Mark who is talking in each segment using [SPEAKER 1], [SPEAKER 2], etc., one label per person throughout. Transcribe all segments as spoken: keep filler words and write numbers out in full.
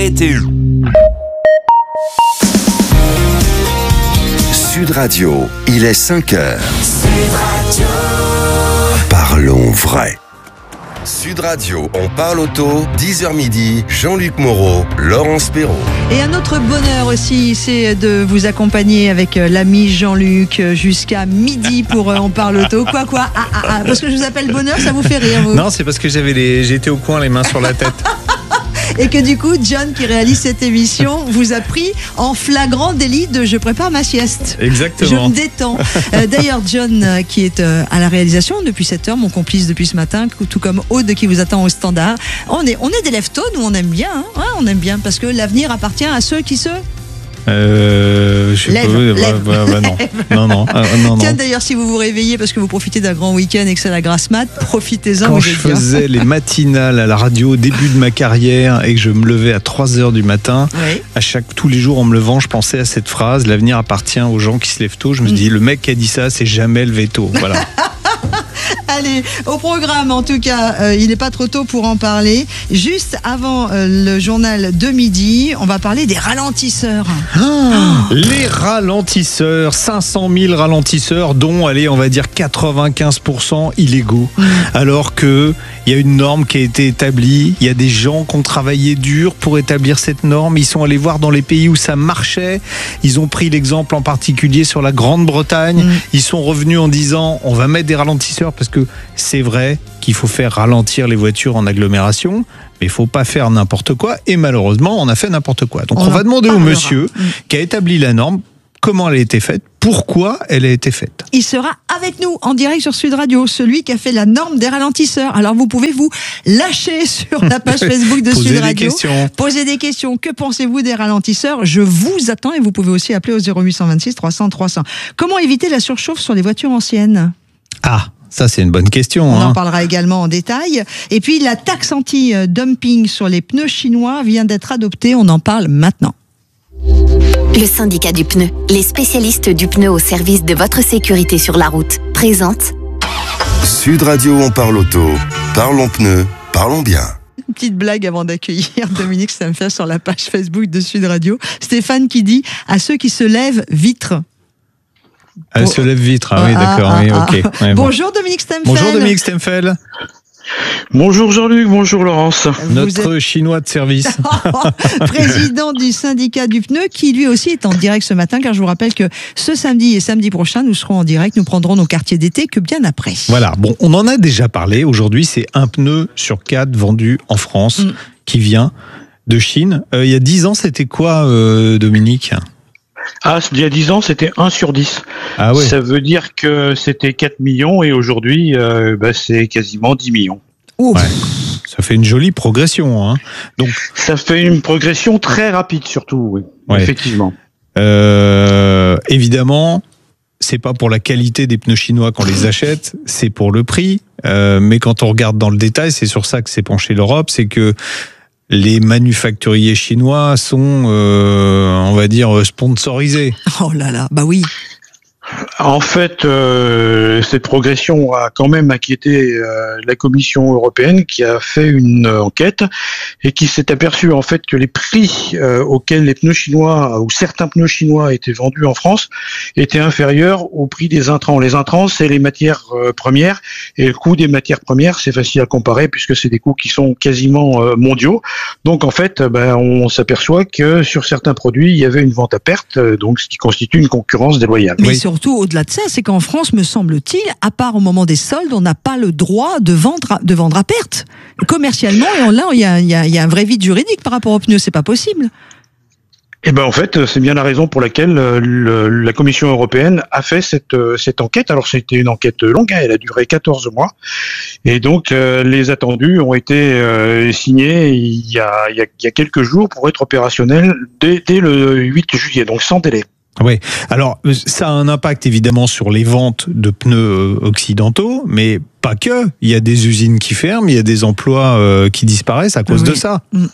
[SPEAKER 1] Météo. Sud Radio, il est cinq heures. Sud Radio. Parlons vrai. Sud Radio, on parle auto, dix heures midi, Jean-Luc Moreau, Laurence Perrault.
[SPEAKER 2] Et un autre bonheur aussi, c'est de vous accompagner avec l'ami Jean-Luc jusqu'à midi pour On parle auto. Quoi, quoi ah, ah, ah, parce que je vous appelle bonheur, ça vous fait rire, vous?
[SPEAKER 3] Non, c'est parce que j'avais les... j'étais au coin, les mains sur la tête.
[SPEAKER 2] Et que du coup, John, qui réalise cette émission, vous a pris en flagrant délit de je prépare ma sieste.
[SPEAKER 3] Exactement.
[SPEAKER 2] Je me détends. Euh, d'ailleurs, John, euh, qui est euh, à la réalisation depuis sept heures, mon complice depuis ce matin, tout comme Aude qui vous attend au standard. On est, on est des lève-tôt, nous on aime bien. Hein, ouais, on aime bien parce que l'avenir appartient à ceux qui se...
[SPEAKER 3] Euh, je sais
[SPEAKER 2] lève,
[SPEAKER 3] pas,
[SPEAKER 2] lève.
[SPEAKER 3] Bah, bah, non. non, non, euh, non, non.
[SPEAKER 2] Tiens, d'ailleurs, si vous vous réveillez parce que vous profitez d'un grand week-end et que c'est la grasse mat, profitez-en.
[SPEAKER 3] Quand je faisais les matinales à la radio au début de ma carrière et que je me levais à trois heures du matin,
[SPEAKER 2] oui.
[SPEAKER 3] à chaque, tous les jours en me levant, je pensais à cette phrase, l'avenir appartient aux gens qui se lèvent tôt. Je me suis dit, le mec qui a dit ça, c'est jamais levé tôt. Voilà.
[SPEAKER 2] Allez, au programme en tout cas, euh, il n'est pas trop tôt pour en parler. Juste avant euh, le journal de midi, on va parler des ralentisseurs.
[SPEAKER 3] Ah, oh. Les ralentisseurs, cinq cent mille ralentisseurs, dont, allez, on va dire quatre-vingt-quinze pour cent illégaux. Mmh. Alors que il y a une norme qui a été établie, il y a des gens qui ont travaillé dur pour établir cette norme, ils sont allés voir dans les pays où ça marchait, ils ont pris l'exemple en particulier sur la Grande-Bretagne, mmh. ils sont revenus en disant on va mettre des ralentisseurs parce que c'est vrai qu'il faut faire ralentir les voitures en agglomération, mais il ne faut pas faire n'importe quoi, et malheureusement on a fait n'importe quoi. Donc on, on va demander au monsieur mmh. qui a établi la norme comment elle a été faite, pourquoi elle a été faite.
[SPEAKER 2] Il sera avec nous en direct sur Sud Radio, celui qui a fait la norme des ralentisseurs. Alors vous pouvez vous lâcher sur la page Facebook de Sud Radio.
[SPEAKER 3] Questions.
[SPEAKER 2] Poser des questions. Que pensez-vous des ralentisseurs? Je vous attends et vous pouvez aussi appeler au zéro huit cent vingt-six trois cents trois cents. Comment éviter la surchauffe sur les voitures anciennes?
[SPEAKER 3] Ah, ça c'est une bonne question.
[SPEAKER 2] On
[SPEAKER 3] hein.
[SPEAKER 2] en parlera également en détail. Et puis la taxe anti-dumping sur les pneus chinois vient d'être adoptée. On en parle maintenant.
[SPEAKER 4] Le syndicat du pneu, les spécialistes du pneu au service de votre sécurité sur la route, présente
[SPEAKER 1] Sud Radio, on parle auto, parlons pneus, parlons bien.
[SPEAKER 2] Une petite blague avant d'accueillir Dominique Stamfer sur la page Facebook de Sud Radio. Stéphane qui dit à ceux qui se lèvent, vitre.
[SPEAKER 3] Elle oh. se lève vitre, ah oui, ah, d'accord, ah, oui,
[SPEAKER 2] ah,
[SPEAKER 3] ok.
[SPEAKER 2] Ah.
[SPEAKER 3] Ouais,
[SPEAKER 2] bonjour bon. Dominique Stamfer.
[SPEAKER 3] Bonjour Dominique Stamfer.
[SPEAKER 5] Bonjour Jean-Luc, bonjour Laurence.
[SPEAKER 2] Vous
[SPEAKER 3] Notre
[SPEAKER 2] êtes...
[SPEAKER 3] chinois de service.
[SPEAKER 2] Président du syndicat du pneu qui lui aussi est en direct ce matin, car je vous rappelle que ce samedi et samedi prochain, nous serons en direct, nous prendrons nos quartiers d'été que bien après.
[SPEAKER 3] Voilà, bon, on en a déjà parlé. Aujourd'hui, c'est un pneu sur quatre vendu en France mm. qui vient de Chine. Euh, il y a dix ans, c'était quoi, euh, Dominique ?
[SPEAKER 5] Ah, il y a dix ans, c'était un sur dix.
[SPEAKER 3] Ah ouais.
[SPEAKER 5] Ça veut dire que c'était quatre millions et aujourd'hui, euh, bah, c'est quasiment dix millions.
[SPEAKER 3] Ouais. Ça fait une jolie progression. Hein. Donc,
[SPEAKER 5] ça fait une progression très rapide surtout, oui. Ouais. Effectivement.
[SPEAKER 3] Euh, évidemment, c'est pas pour la qualité des pneus chinois qu'on les achète, c'est pour le prix. Euh, mais quand on regarde dans le détail, c'est sur ça que s'est penchée l'Europe, c'est que les manufacturiers chinois sont, euh, on va dire, sponsorisés.
[SPEAKER 2] Oh là là, bah oui.
[SPEAKER 5] En fait, euh, cette progression a quand même inquiété euh, la Commission européenne qui a fait une enquête et qui s'est aperçue en fait que les prix euh, auxquels les pneus chinois ou certains pneus chinois étaient vendus en France étaient inférieurs au prix des intrants. Les intrants, c'est les matières euh, premières et le coût des matières premières, c'est facile à comparer puisque c'est des coûts qui sont quasiment euh, mondiaux. Donc en fait, ben, on s'aperçoit que sur certains produits, il y avait une vente à perte, euh, donc ce qui constitue une concurrence déloyale.
[SPEAKER 2] Mais
[SPEAKER 5] oui.
[SPEAKER 2] Surtout, au-delà de ça, c'est qu'en France, me semble-t-il, à part au moment des soldes, on n'a pas le droit de vendre à, de vendre à perte. Commercialement, et là, il y a, il y a, il y a un vrai vide juridique par rapport aux pneus, c'est pas possible.
[SPEAKER 5] Eh ben en fait, c'est bien la raison pour laquelle le, la Commission européenne a fait cette, cette enquête. Alors c'était une enquête longue, hein, elle a duré quatorze mois, et donc euh, les attendus ont été euh, signés il y, a, il, y a, il y a quelques jours pour être opérationnels dès, dès le huit juillet, donc sans délai.
[SPEAKER 3] Oui, alors ça a un impact évidemment sur les ventes de pneus occidentaux, mais pas que. Il y a des usines qui ferment, il y a des emplois euh, qui disparaissent à cause oui. de ça. Mmh.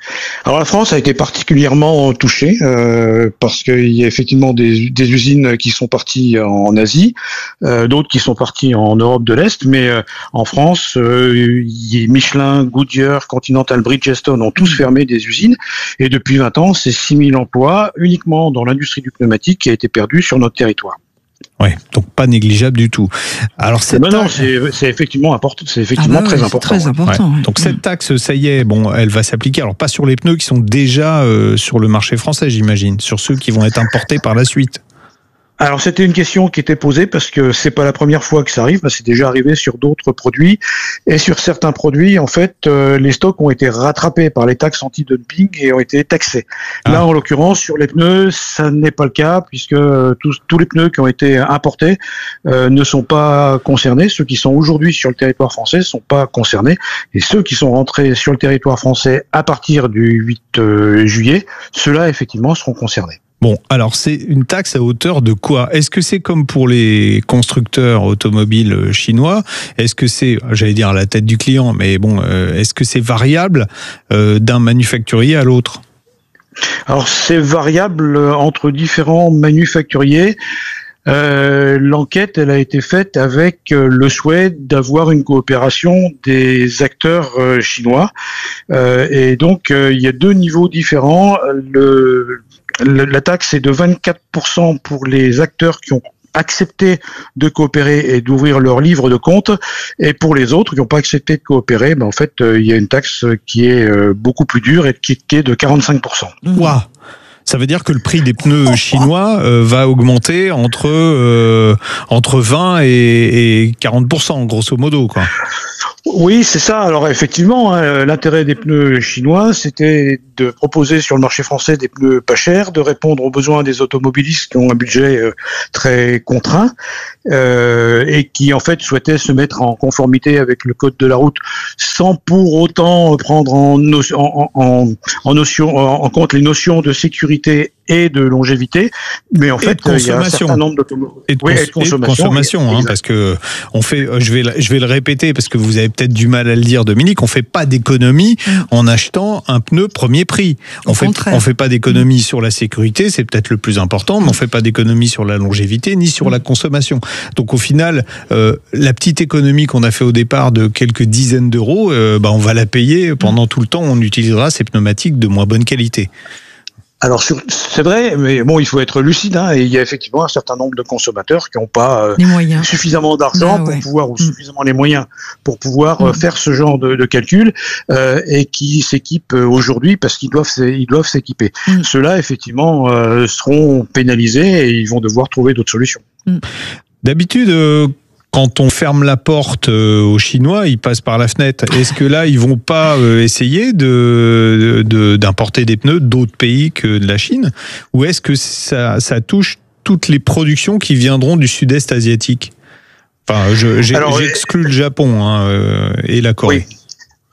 [SPEAKER 5] Alors la France a été particulièrement touchée euh, parce qu'il y a effectivement des, des usines qui sont parties en Asie, euh, d'autres qui sont parties en Europe de l'Est, mais euh, en France, euh, Michelin, Goodyear, Continental, Bridgestone ont tous fermé des usines et depuis vingt ans, c'est six mille emplois uniquement dans l'industrie du pneumatique qui a été perdu sur notre territoire.
[SPEAKER 3] Ouais, donc pas négligeable du tout. Alors cette
[SPEAKER 5] non, non,
[SPEAKER 3] taxe...
[SPEAKER 5] c'est, c'est effectivement important, c'est effectivement ah bah très, ouais, important,
[SPEAKER 2] très important.
[SPEAKER 3] Ouais. Donc cette taxe, ça y est, bon, elle va s'appliquer. Alors pas sur les pneus qui sont déjà euh, sur le marché français, j'imagine, sur ceux qui vont être importés par la suite.
[SPEAKER 5] Alors c'était une question qui était posée parce que c'est pas la première fois que ça arrive, c'est déjà arrivé sur d'autres produits et sur certains produits en fait euh, les stocks ont été rattrapés par les taxes anti-dumping et ont été taxés. Ah. Là en l'occurrence sur les pneus ça n'est pas le cas puisque euh, tous, tous les pneus qui ont été importés euh, ne sont pas concernés. Ceux qui sont aujourd'hui sur le territoire français ne sont pas concernés et ceux qui sont rentrés sur le territoire français à partir du huit juillet, ceux-là effectivement seront concernés.
[SPEAKER 3] Bon, alors c'est une taxe à hauteur de quoi ? Est-ce que c'est comme pour les constructeurs automobiles chinois ? Est-ce que c'est, j'allais dire à la tête du client, mais bon, euh, est-ce que c'est variable euh, d'un manufacturier à l'autre ?
[SPEAKER 5] Alors c'est variable entre différents manufacturiers. Euh, l'enquête, elle a été faite avec le souhait d'avoir une coopération des acteurs euh, chinois. Euh, et donc, euh, il y a deux niveaux différents. Le, le, la taxe est de vingt-quatre pour cent pour les acteurs qui ont accepté de coopérer et d'ouvrir leur livre de compte, et pour les autres qui n'ont pas accepté de coopérer, ben en fait, euh, il y a une taxe qui est euh, beaucoup plus dure et qui, qui est de quarante-cinq pour cent.
[SPEAKER 3] Waouh! Ça veut dire que le prix des pneus chinois euh, va augmenter entre euh, entre vingt et quarante pour cent, grosso modo, quoi.
[SPEAKER 5] Oui, c'est ça. Alors effectivement, hein, l'intérêt des pneus chinois, c'était de proposer sur le marché français des pneus pas chers, de répondre aux besoins des automobilistes qui ont un budget euh, très contraint euh, et qui en fait souhaitaient se mettre en conformité avec le code de la route, sans pour autant prendre en, no- en, en, en, notion, en, en compte les notions de sécurité et de longévité, mais en
[SPEAKER 3] et
[SPEAKER 5] fait, il y a un certain nombre d'automobilistes.
[SPEAKER 3] Et de, cons- oui, et de consommation, et de consommation hein, parce que on fait, je vais, je vais le répéter parce que vous avez peut-être du mal à le dire, Dominique, on fait pas d'économie mmh. en achetant un pneu premier prix. On Au fait, contraire. on fait pas d'économie mmh. sur la sécurité, c'est peut-être le plus important, mais on fait pas d'économie sur la longévité ni sur mmh. la consommation. Donc au final, euh, la petite économie qu'on a fait au départ de quelques dizaines d'euros, euh, bah on va la payer pendant mmh. tout le temps. On utilisera ces pneumatiques de moins bonne qualité.
[SPEAKER 5] Alors c'est vrai, mais bon, il faut être lucide. Hein, et il y a effectivement un certain nombre de consommateurs qui n'ont pas euh, les moyens. suffisamment d'argent ah, pour ouais. pouvoir ou mmh. suffisamment les moyens pour pouvoir mmh. euh, faire ce genre de, de calcul euh, et qui s'équipent aujourd'hui parce qu'ils doivent ils doivent s'équiper. Mmh. Ceux-là effectivement euh, seront pénalisés et ils vont devoir trouver d'autres solutions.
[SPEAKER 3] Mmh. D'habitude. Euh... Quand on ferme la porte aux Chinois, ils passent par la fenêtre. Est-ce que là, ils vont pas essayer de, de, d'importer des pneus d'autres pays que de la Chine ? Ou est-ce que ça, ça touche toutes les productions qui viendront du sud-est asiatique ? Enfin, je, j'ai, alors, j'exclus le Japon hein, et la Corée.
[SPEAKER 5] Oui.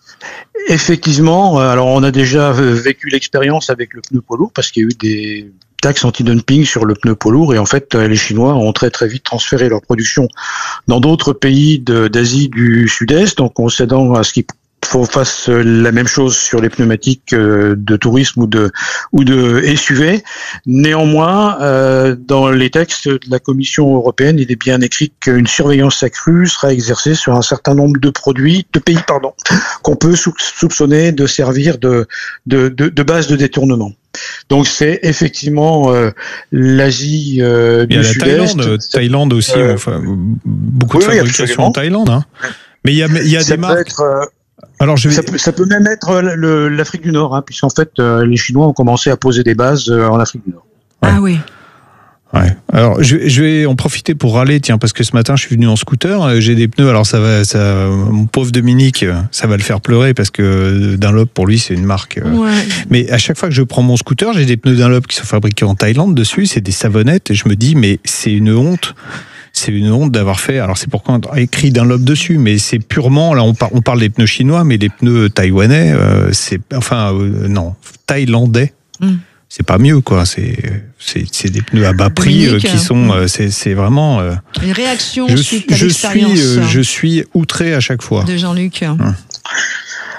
[SPEAKER 5] Effectivement, alors on a déjà vécu l'expérience avec le pneu poids lourd parce qu'il y a eu des taxes anti-dumping sur le pneu poids lourd et en fait les Chinois ont très très vite transféré leur production dans d'autres pays de, d'Asie du Sud-Est, donc en cédant à ce qui faut fasse la même chose sur les pneumatiques de tourisme ou de ou de S U V. Néanmoins, euh, dans les textes de la Commission européenne, il est bien écrit qu'une surveillance accrue sera exercée sur un certain nombre de produits, de pays, pardon, qu'on peut soupçonner de servir de de de, de base de détournement. Donc c'est effectivement euh, l'Asie euh, du Sud-Est.
[SPEAKER 3] Thaïlande, Thaïlande aussi, euh, enfin, beaucoup de oui, fabrication en Thaïlande. Hein. Mais il y a il y a
[SPEAKER 5] ça
[SPEAKER 3] des marques.
[SPEAKER 5] Être, euh,
[SPEAKER 3] Alors je vais...
[SPEAKER 5] ça, peut, ça peut même être le, l'Afrique du Nord, hein, puisqu'en fait euh, les Chinois ont commencé à poser des bases euh, en Afrique du Nord.
[SPEAKER 2] Ouais. Ah oui.
[SPEAKER 3] Ouais. Alors je, je vais en profiter pour râler, tiens, parce que ce matin je suis venu en scooter, j'ai des pneus. Alors ça va, ça, mon pauvre Dominique, ça va le faire pleurer parce que Dunlop pour lui c'est une marque. Ouais. Mais à chaque fois que je prends mon scooter, j'ai des pneus Dunlop qui sont fabriqués en Thaïlande dessus, c'est des savonnettes et je me dis mais c'est une honte. C'est une honte d'avoir fait. Alors c'est pourquoi on a écrit Dunlop dessus, mais c'est purement. Là on, par, on parle des pneus chinois, mais les pneus taïwanais, euh, c'est enfin euh, non thaïlandais. Mm. C'est pas mieux quoi. C'est c'est c'est des pneus à bas prix euh, qui sont. Euh, c'est c'est vraiment. Euh,
[SPEAKER 2] Une réaction
[SPEAKER 3] je,
[SPEAKER 2] suite à
[SPEAKER 3] je
[SPEAKER 2] l'expérience.
[SPEAKER 3] suis euh, je suis outré à chaque fois.
[SPEAKER 2] De Jean-Luc.
[SPEAKER 3] Hum.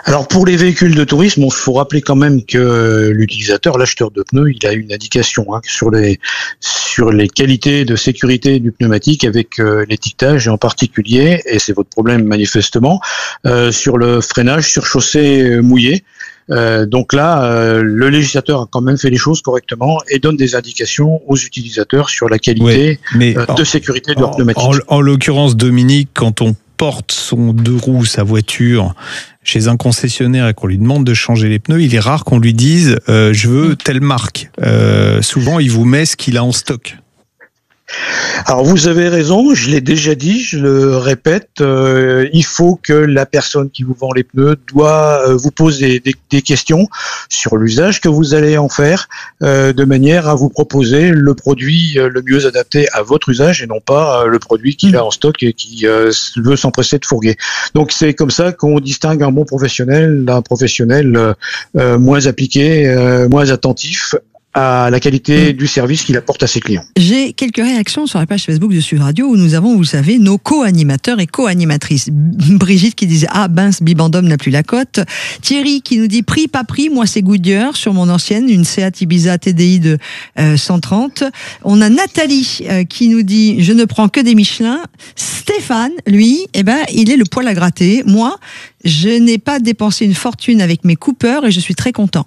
[SPEAKER 5] Alors pour les véhicules de tourisme, il faut rappeler quand même que l'utilisateur, l'acheteur de pneus, il a une indication hein, sur les sur les qualités de sécurité du pneumatique avec euh, l'étiquetage et en particulier, et c'est votre problème manifestement, euh, sur le freinage sur chaussée mouillée. Euh, donc là, euh, le législateur a quand même fait les choses correctement et donne des indications aux utilisateurs sur la qualité
[SPEAKER 3] oui, mais
[SPEAKER 5] euh, de
[SPEAKER 3] en,
[SPEAKER 5] sécurité de leur pneumatique.
[SPEAKER 3] En, en l'occurrence, Dominique, quand on porte son deux roues, sa voiture, chez un concessionnaire et qu'on lui demande de changer les pneus, il est rare qu'on lui dise euh, « je veux telle marque euh, ». Souvent, il vous met ce qu'il a en stock.
[SPEAKER 5] Alors vous avez raison, je l'ai déjà dit, je le répète, euh, il faut que la personne qui vous vend les pneus doit euh, vous poser des, des questions sur l'usage que vous allez en faire, euh, de manière à vous proposer le produit euh, le mieux adapté à votre usage et non pas euh, le produit qu'il a en stock et qui euh, veut s'empresser de fourguer. Donc c'est comme ça qu'on distingue un bon professionnel d'un professionnel euh, euh, moins appliqué, euh, moins attentif à la qualité mmh. du service qu'il apporte à ses clients.
[SPEAKER 2] J'ai quelques réactions sur la page Facebook de Sud Radio où nous avons, vous le savez, nos co-animateurs et co-animatrices. Brigitte qui disait « Ah, mince, Bibendum n'a plus la cote ». Thierry qui nous dit « Prix, pas prix, moi c'est Goodyear sur mon ancienne, une Seat Ibiza T D I de euh, cent trente ». On a Nathalie euh, qui nous dit « Je ne prends que des Michelin ». Stéphane, lui, eh ben, il est le poil à gratter. Moi, je n'ai pas dépensé une fortune avec mes Cooper et je suis très content.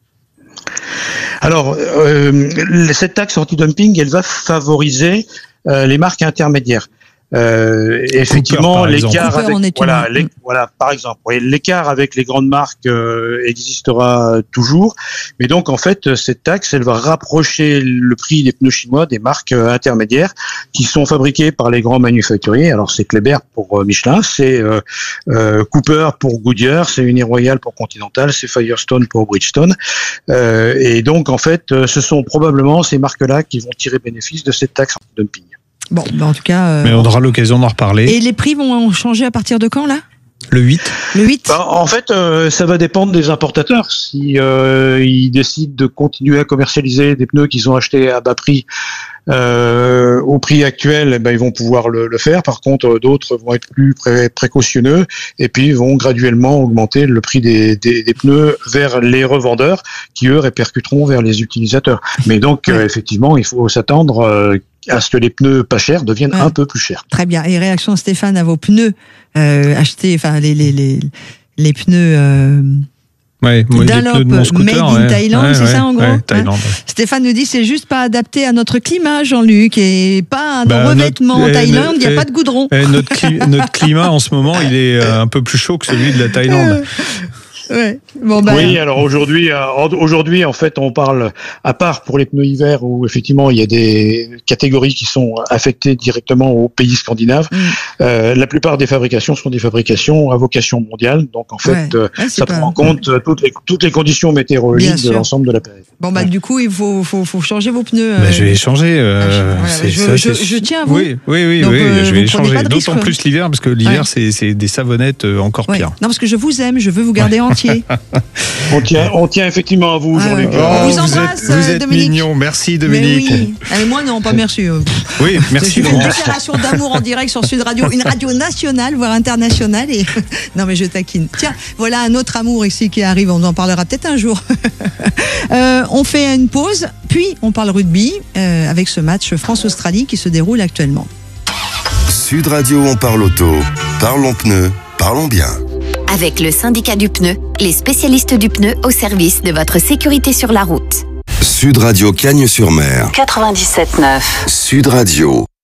[SPEAKER 5] Alors, euh, cette taxe anti-dumping, elle va favoriser euh, les marques intermédiaires. Euh, effectivement,
[SPEAKER 3] Cooper,
[SPEAKER 5] l'écart avec
[SPEAKER 2] Cooper,
[SPEAKER 5] voilà, les, voilà, par exemple, oui, l'écart avec les grandes marques euh, existera toujours, mais donc en fait, cette taxe, elle va rapprocher le prix des pneus chinois des marques euh, intermédiaires qui sont fabriquées par les grands manufacturiers. Alors c'est Kleber pour euh, Michelin, c'est euh, euh, Cooper pour Goodyear, c'est Uniroyal pour Continental, c'est Firestone pour Bridgestone, euh, et donc en fait, ce sont probablement ces marques-là qui vont tirer bénéfice de cette taxe anti-dumping.
[SPEAKER 2] Bon, ben en tout cas... Euh,
[SPEAKER 3] Mais on aura l'occasion d'en reparler.
[SPEAKER 2] Et les prix vont changer à partir de quand, là ?
[SPEAKER 3] Le huit.
[SPEAKER 2] Le huit.
[SPEAKER 5] Ben, en fait, euh, ça va dépendre des importateurs. Si euh, ils décident de continuer à commercialiser des pneus qu'ils ont achetés à bas prix euh, au prix actuel, eh ben, ils vont pouvoir le, le faire. Par contre, d'autres vont être plus pré- précautionneux et puis vont graduellement augmenter le prix des, des, des pneus vers les revendeurs qui, eux, répercuteront vers les utilisateurs. Mais donc, euh, effectivement, il faut s'attendre euh, à ce que les pneus pas chers deviennent ouais. un peu plus chers.
[SPEAKER 2] Très bien. Et réaction, Stéphane, à vos pneus euh, achetés, enfin les, les, les, les pneus... Euh
[SPEAKER 3] Ouais,
[SPEAKER 2] Dunlop, made in
[SPEAKER 3] ouais.
[SPEAKER 2] Thaïlande,
[SPEAKER 3] ouais,
[SPEAKER 2] c'est
[SPEAKER 3] ouais,
[SPEAKER 2] ça en gros
[SPEAKER 3] ouais, Thaïlande,
[SPEAKER 2] hein
[SPEAKER 3] ouais.
[SPEAKER 2] Stéphane nous dit c'est juste pas adapté à notre climat, Jean-Luc, et pas à nos
[SPEAKER 3] bah,
[SPEAKER 2] revêtements
[SPEAKER 3] notre,
[SPEAKER 2] en Thaïlande, il n'y a
[SPEAKER 3] eh,
[SPEAKER 2] pas de goudron.
[SPEAKER 3] Eh, notre, cli- notre climat en ce moment, il est un peu plus chaud que celui de la Thaïlande.
[SPEAKER 2] Ouais. Bon, bah,
[SPEAKER 5] oui, alors aujourd'hui, euh, aujourd'hui, en fait, on parle, à part pour les pneus hiver, où effectivement il y a des catégories qui sont affectées directement aux pays scandinaves. Mm. Euh, la plupart des fabrications sont des fabrications à vocation mondiale, donc en fait,
[SPEAKER 2] ouais.
[SPEAKER 5] euh, ouais, ça pas... prend en compte ouais. toutes les toutes les conditions météorologiques de l'ensemble de la planète.
[SPEAKER 2] Bon bah ouais. du coup, il faut faut faut changer vos pneus.
[SPEAKER 3] Euh... Bah, je vais les changer. Euh,
[SPEAKER 2] ah, je, je, je, je tiens à vous.
[SPEAKER 3] Oui, oui, oui,
[SPEAKER 2] donc,
[SPEAKER 3] oui
[SPEAKER 2] euh,
[SPEAKER 3] je vais les changer. D'autant plus l'hiver, parce que l'hiver, ouais. c'est c'est des savonnettes encore
[SPEAKER 2] ouais.
[SPEAKER 3] pires.
[SPEAKER 2] Non, parce que je vous aime, je veux vous garder ouais. entier.
[SPEAKER 5] On tient, on tient effectivement à vous,
[SPEAKER 2] ah,
[SPEAKER 5] Jean-Luc.
[SPEAKER 2] Ouais. On vous embrasse,
[SPEAKER 3] vous êtes, vous êtes
[SPEAKER 2] Dominique.
[SPEAKER 3] mignon, merci Dominique.
[SPEAKER 2] Mais oui. Ah, mais moi non, pas merci.
[SPEAKER 3] Oui, merci.
[SPEAKER 2] C'est une déclaration d'amour en direct sur Sud Radio, une radio nationale, voire internationale. Et non mais je taquine. Tiens, voilà un autre amour ici qui arrive. On en parlera peut-être un jour. euh, on fait une pause, puis on parle rugby euh, avec ce match France-Australie qui se déroule actuellement.
[SPEAKER 1] Sud Radio, on parle auto, parlons pneus, parlons bien.
[SPEAKER 4] Avec le syndicat du pneu, les spécialistes du pneu au service de votre sécurité sur la route.
[SPEAKER 1] Sud Radio Cagnes-sur-Mer.
[SPEAKER 4] quatre-vingt-dix-sept neuf.
[SPEAKER 1] Sud Radio.